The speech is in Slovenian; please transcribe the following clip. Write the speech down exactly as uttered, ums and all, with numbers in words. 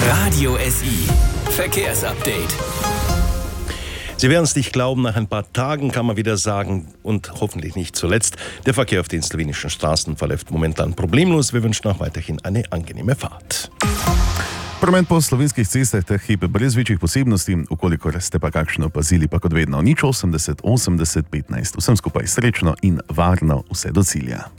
Radio S I. Verkehrsupdate. Sie werden es nicht glauben, nach ein paar Tagen kann man wieder sagen, und hoffentlich nicht zuletzt, der Verkehr auf den slowenischen Straßen verläuft momentan problemlos. Wir wünschen auch weiterhin eine angenehme Fahrt. Promet po slovenskih cestah ta hip brez večjih posebnosti, ukolikor ste pa kakšno opazili, pa kot vedno nič osemdeset osemdeset petnajst. Vsem skupaj srečno in varno vse do cilja.